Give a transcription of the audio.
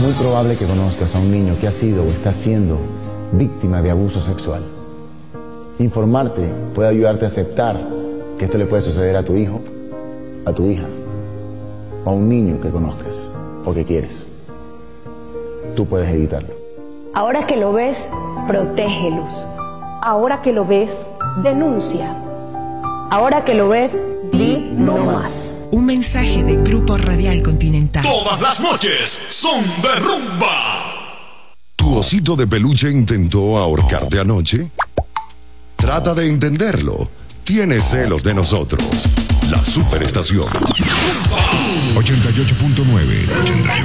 muy probable que conozcas a un niño que ha sido o está siendo víctima de abuso sexual. Informarte puede ayudarte a aceptar que esto le puede suceder a tu hijo, a tu hija, o a un niño que conozcas o que quieres. Tú puedes evitarlo. Ahora que lo ves, protégelos. Ahora que lo ves, denuncia. Ahora que lo ves, di no más. Un mensaje de Grupo Radial Continental. Todas las noches son de rumba. ¿Tu osito de peluche intentó ahorcarte anoche? Trata de entenderlo. Tiene celos de nosotros. La Superestación. 88.9.